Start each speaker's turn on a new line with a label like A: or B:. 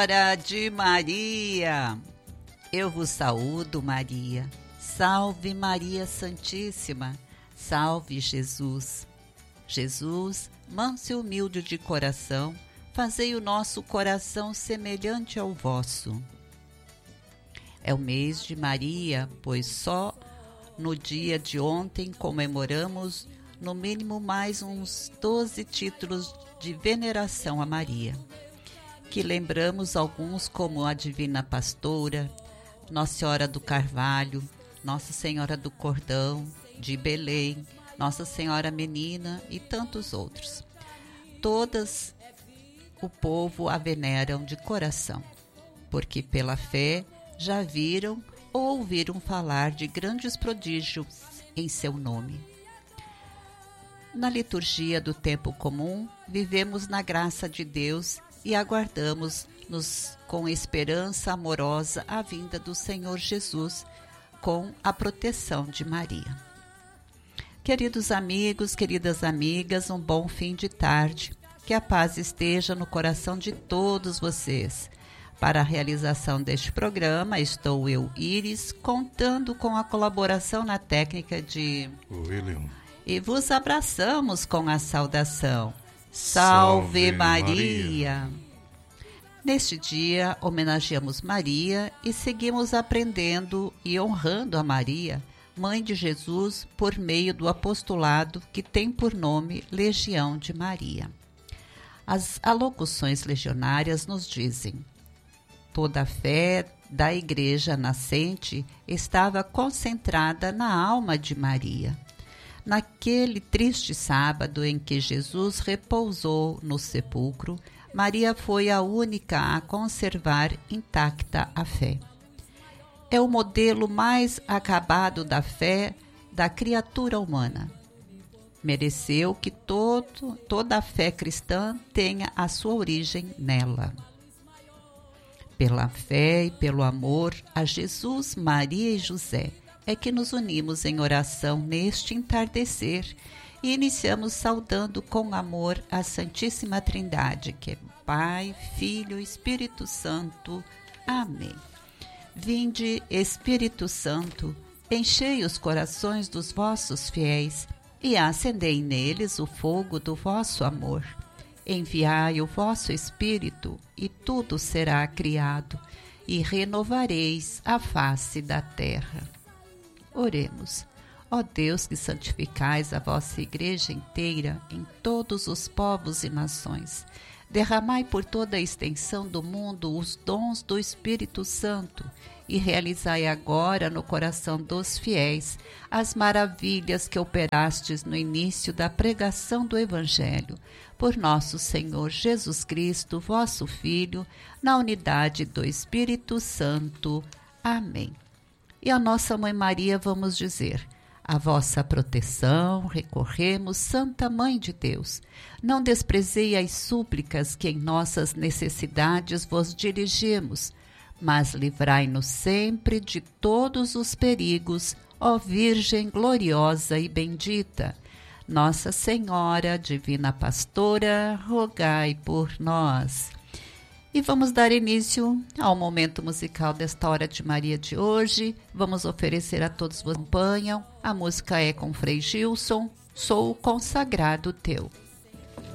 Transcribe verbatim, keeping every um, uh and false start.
A: Hora de Maria, eu vos saúdo, Maria. Salve Maria Santíssima, salve Jesus. Jesus, manso e humilde de coração, fazei o nosso coração semelhante ao vosso. É o mês de Maria, pois só no dia de ontem comemoramos no mínimo mais uns doze títulos de veneração a Maria, que lembramos alguns como a Divina Pastora, Nossa Senhora do Carvalho, Nossa Senhora do Cordão, de Belém, Nossa Senhora Menina e tantos outros. Todas o povo a veneram de coração, porque pela fé já viram ou ouviram falar de grandes prodígios em seu nome. Na liturgia do tempo comum, vivemos na graça de Deus e aguardamos-nos com esperança amorosa a vinda do Senhor Jesus, com a proteção de Maria. Queridos amigos, queridas amigas, um bom fim de tarde. Que a paz esteja no coração de todos vocês. Para a realização deste programa, estou eu, Iris, contando com a colaboração na técnica de
B: William.
A: E vos abraçamos com a saudação. Salve, Salve Maria. Maria! Neste dia, homenageamos Maria e seguimos aprendendo e honrando a Maria, Mãe de Jesus, por meio do apostolado que tem por nome Legião de Maria. As alocuções legionárias nos dizem: toda a fé da Igreja nascente estava concentrada na alma de Maria. Naquele triste sábado em que Jesus repousou no sepulcro, Maria foi a única a conservar intacta a fé. É o modelo mais acabado da fé da criatura humana. Mereceu que todo, toda a fé cristã tenha a sua origem nela. Pela fé e pelo amor a Jesus, Maria e José, é que nos unimos em oração neste entardecer e iniciamos saudando com amor a Santíssima Trindade, que é Pai, Filho e Espírito Santo. Amém. Vinde, Espírito Santo, enchei os corações dos vossos fiéis e acendei neles o fogo do vosso amor. Enviai o vosso Espírito e tudo será criado e renovareis a face da terra. Oremos. Ó Deus, que santificais a vossa Igreja inteira em todos os povos e nações, derramai por toda a extensão do mundo os dons do Espírito Santo e realizai agora no coração dos fiéis as maravilhas que operastes no início da pregação do Evangelho, por nosso Senhor Jesus Cristo, vosso Filho, na unidade do Espírito Santo. Amém. E a nossa Mãe Maria vamos dizer: a vossa proteção recorremos, Santa Mãe de Deus. Não desprezei as súplicas que em nossas necessidades vos dirigimos, mas livrai-nos sempre de todos os perigos, ó Virgem gloriosa e bendita. Nossa Senhora, Divina Pastora, rogai por nós. E vamos dar início ao momento musical desta Hora de Maria de hoje. Vamos oferecer a todos que acompanham. A música é com Frei Gilson, Sou Consagrado Teu.